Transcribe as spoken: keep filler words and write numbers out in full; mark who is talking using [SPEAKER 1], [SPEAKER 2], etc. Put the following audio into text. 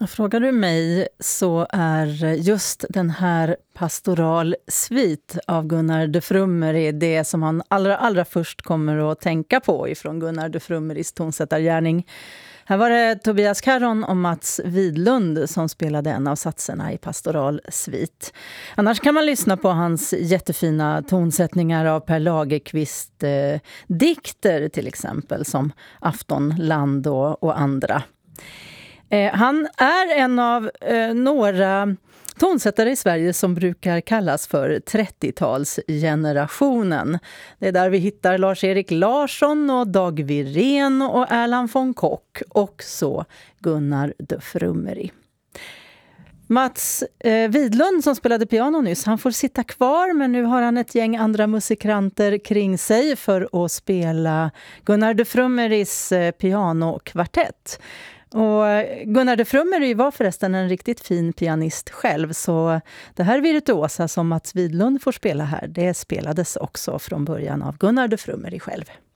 [SPEAKER 1] Frågar du mig så är just den här pastoral svit av Gunnar de Frummery det som han allra, allra först kommer att tänka på ifrån Gunnar de Frummerys tonsättargärning. Här var det Tobias Karron och Mats Widlund som spelade en av satserna i pastoral svit. Annars kan man lyssna på hans jättefina tonsättningar av Per Lagerkvist eh, dikter till exempel som Aftonland och, och andra. Eh, han är en av eh, några tonsättare i Sverige som brukar kallas för trettiotalsgenerationen. Det är där vi hittar Lars-Erik Larsson och Dag Wirén och Erland von Kock och så Gunnar de Frummery. Mats eh, Widlund som spelade piano nyss, han får sitta kvar men nu har han ett gäng andra musikanter kring sig för att spela Gunnar de Frummerys eh, pianokvartett. Och Gunnar de Frummery var förresten en riktigt fin pianist själv, så det här virtuosa som Mats Widlund får spela här, det spelades också från början av Gunnar de Frummery själv.